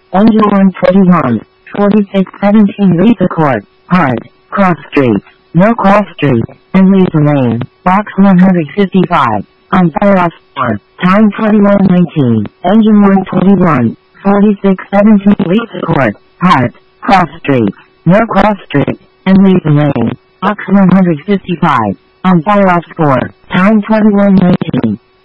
Engine 121, 4617 Lisa Court, Hard, Cross Street, No Cross Street, and Lisa Lane, Box 155, on fire off 4, time 2119, Engine 121, 4617 Lisa Court, Hard, Cross Street, No Cross Street, and Lisa Lane, Box 155, on fire off 4, time 2119.